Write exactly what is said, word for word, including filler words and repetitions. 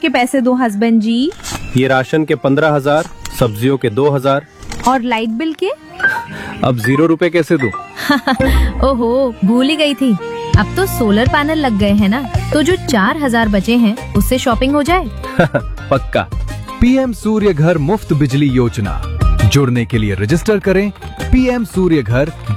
के पैसे दो हस्बैंड जी। ये राशन के पंद्रह हजार, सब्जियों के दो हजार। और लाइट बिल के? अब जीरो रुपए कैसे दूं? ओहो, भूल ही गई थी। अब तो सोलर पैनल लग गए हैं ना, तो जो चार हजार बचे हैं उससे शॉपिंग हो जाए। पक्का। पीएम सूर्य घर मुफ्त बिजली योजना। जुड़ने के लिए रजिस्टर करें पी एम सूर्य घर